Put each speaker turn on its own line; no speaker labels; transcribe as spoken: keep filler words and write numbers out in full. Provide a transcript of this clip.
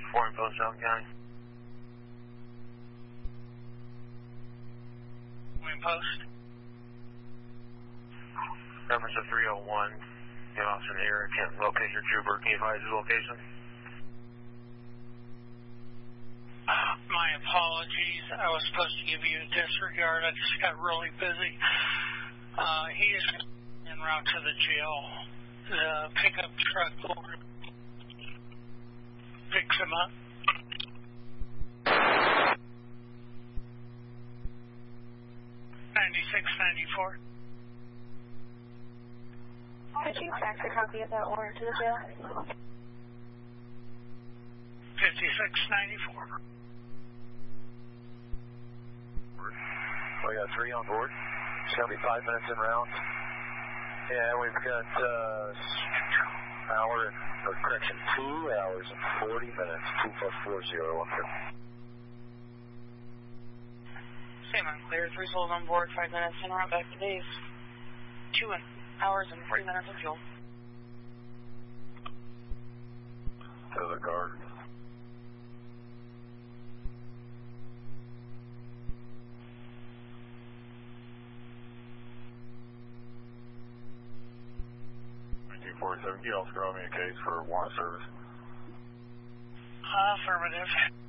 Foreign Post, Elgin County.
Foreign Post.
Numbers of three oh one. The officer in the area can't locate your trooper. Can you advise his location?
My apologies. I was supposed to give you a disregard. I just got really busy. Uh, he is en route to the jail. The pickup truck over picks him up. ninety-six ninety-four.
Could you fax a copy of that warrant to the jail?
fifty-six ninety-four.
We got three on board. It's going to be five minutes in rounds. Yeah, we've got uh, hour and, or correction, two hours and forty minutes. Two plus four zero one two.
Same unclear. Three souls on board. Five minutes in route back to base. Two hours and three minutes of fuel.
To the guard. two forty-seven, can you also draw me a case for warrant service?
Uh, affirmative.